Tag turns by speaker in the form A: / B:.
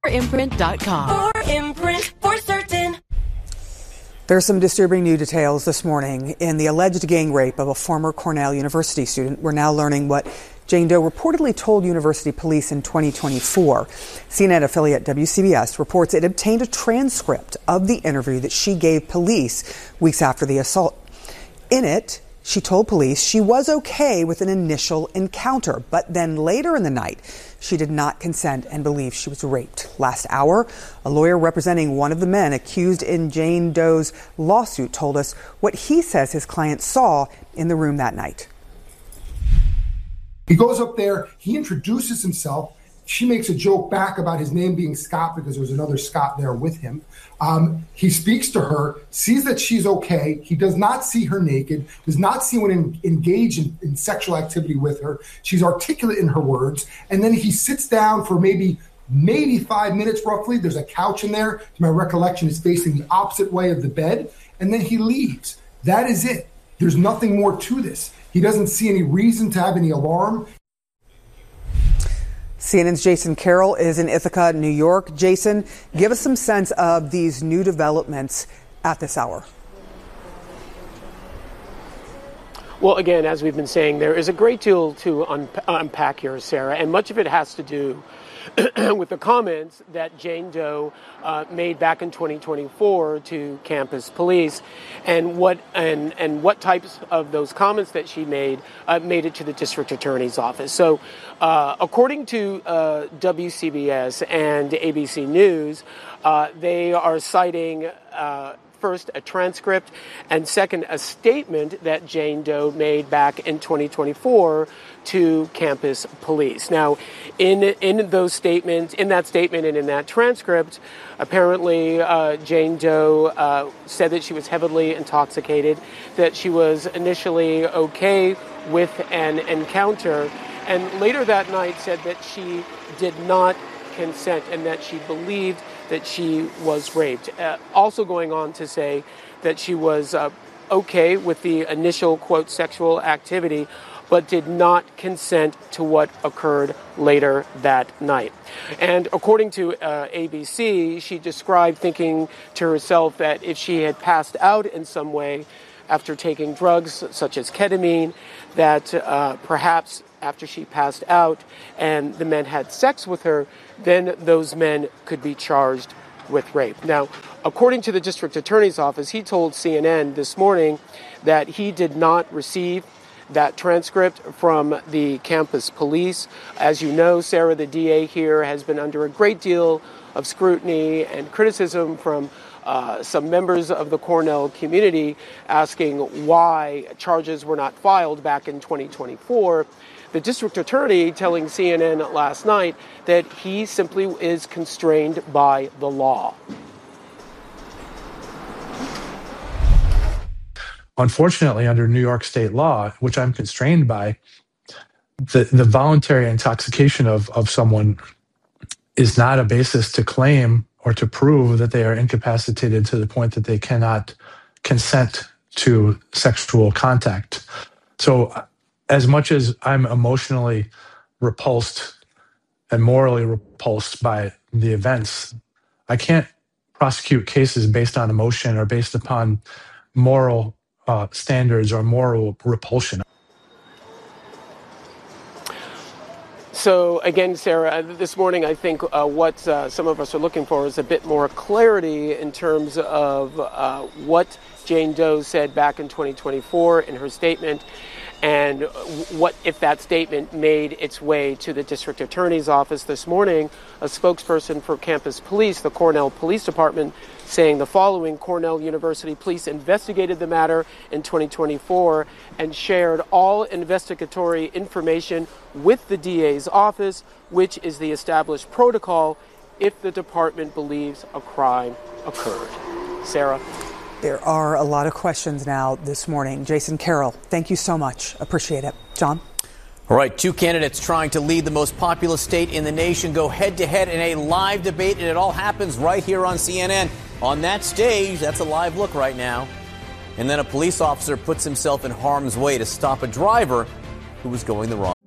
A: 4imprint.com.
B: 4imprint, for certain.
C: There's some disturbing new details this morning in the alleged gang rape of a former Cornell University student. We're now learning what Jane Doe reportedly told university police in 2024. CNN affiliate WCBS reports it obtained a transcript of the interview that she gave police weeks after the assault. In it, she told police she was okay with an initial encounter, but then later in the night, she did not consent and believed she was raped. Last hour, a lawyer representing one of the men accused in Jane Doe's lawsuit told us what he says his client saw in the room that night.
D: He goes up there, he introduces himself. She makes a joke back about his name being Scott because there was another Scott there with him. He speaks to her, sees that she's okay. He does not see her naked, does not see anyone engage in sexual activity with her. She's articulate in her words. And then he sits down for maybe 5 minutes roughly. There's a couch in there. To my recollection, is facing the opposite way of the bed. And then he leaves. That is it. There's nothing more to this. He doesn't see any reason to have any alarm.
C: CNN's Jason Carroll is in Ithaca, New York. Jason, give us some sense of these new developments at this hour.
E: Well, again, as we've been saying, there is a great deal to unpack here, Sarah, and much of it has to do with the comments that Jane Doe made back in 2024 to campus police, and what types of those comments that she made it to the district attorney's office. So, according to WCBS and ABC News, they are citing first, a transcript, and second, a statement that Jane Doe made back in 2024 to campus police. Now, in that statement and in that transcript, apparently Jane Doe said that she was heavily intoxicated, that she was initially okay with an encounter, and later that night said that she did not consent and that she believed that she was raped. Also going on to say that she was okay with the initial, quote, sexual activity, but did not consent to what occurred later that night. And according to ABC, she described thinking to herself that if she had passed out in some way after taking drugs such as ketamine, that perhaps after she passed out and the men had sex with her, then those men could be charged with rape. Now, according to the district attorney's office, he told CNN this morning that he did not receive that transcript from the campus police. As you know, Sarah, the DA here has been under a great deal of scrutiny and criticism from some members of the Cornell community asking why charges were not filed back in 2024. The district attorney telling CNN last night that he simply is constrained by the law.
F: Unfortunately, under New York state law, which I'm constrained by, the voluntary intoxication of someone is not a basis to claim or to prove that they are incapacitated to the point that they cannot consent to sexual contact. So as much as I'm emotionally repulsed and morally repulsed by the events, I can't prosecute cases based on emotion or based upon moral standards or moral repulsion.
E: So again, Sarah, this morning I think what some of us are looking for is a bit more clarity in terms of what Jane Doe said back in 2024 in her statement, and what if that statement made its way to the district attorney's office this morning. A spokesperson for campus police, the Cornell Police Department, saying the following: Cornell University Police investigated the matter in 2024 and shared all investigatory information with the DA's office, which is the established protocol if the department believes a crime occurred. Sarah?
C: There are a lot of questions now this morning. Jason Carroll, thank you so much. Appreciate it. John?
G: All right, two candidates trying to lead the most populous state in the nation go head-to-head in a live debate, and it all happens right here on CNN. On that stage, that's a live look right now. And then a police officer puts himself in harm's way to stop a driver who was going the wrong